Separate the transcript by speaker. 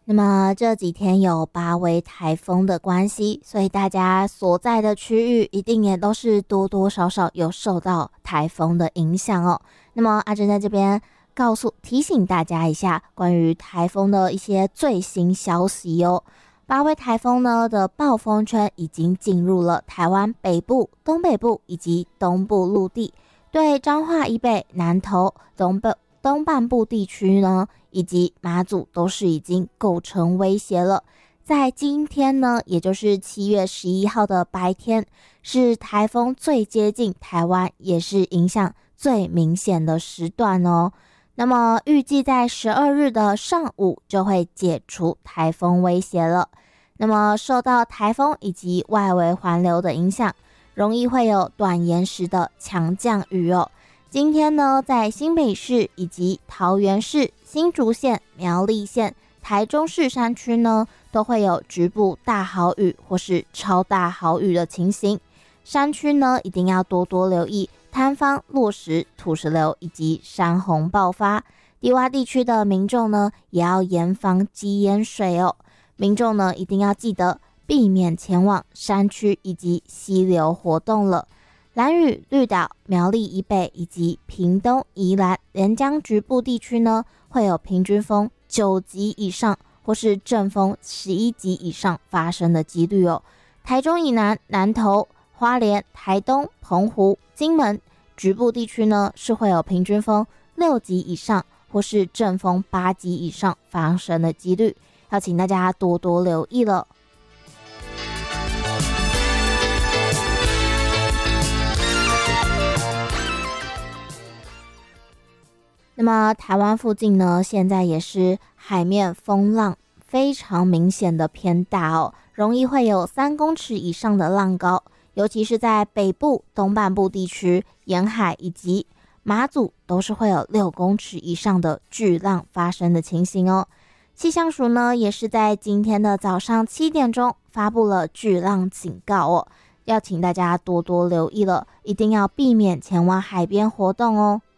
Speaker 1: 那么这几天有八位台风的关系，所以大家所在的区域一定也都是多多少少有受到台风的影响哦。那么阿珍在这边提醒大家一下关于台风的一些最新消息哦。八位台风呢的暴风圈已经进入了台湾北部、东北部以及东部陆地，对彰化以北、南投、东半部地区呢，以及马祖都是已经构成威胁了。在今天呢，也就是7月11号的白天，是台风最接近台湾，也是影响最明显的时段哦。那么预计在12日的上午就会解除台风威胁了。那么受到台风以及外围环流的影响，容易会有短延时的强降雨哦。今天呢，在新北市以及桃园市、新竹县、苗栗县、台中市山区呢，都会有局部大豪雨或是超大豪雨的情形。山区呢，一定要多多留意坍方、落石、土石流以及山洪爆发。低洼地区的民众呢，也要严防积淹水哦。民众呢，一定要记得避免前往山区以及溪流活动了。兰屿、绿岛、苗栗以北以及屏东、宜兰、连江局部地区呢，会有平均风9级以上或是阵风11级以上发生的几率哦。台中以南、南投、花莲、台东、澎湖、金门局部地区呢，是会有平均风6级以上或是阵风8级以上发生的几率，要请大家多多留意了。那么台湾附近呢，现在也是海面风浪非常明显的偏大哦，容易会有3公尺以上的浪高，尤其是在北部、东半部地区、沿海以及马祖都是会有6公尺以上的巨浪发生的情形哦。气象署呢，也是在今天的早上7点钟发布了巨浪警告哦，要请大家多多留意了，一定要避免前往海边活动哦。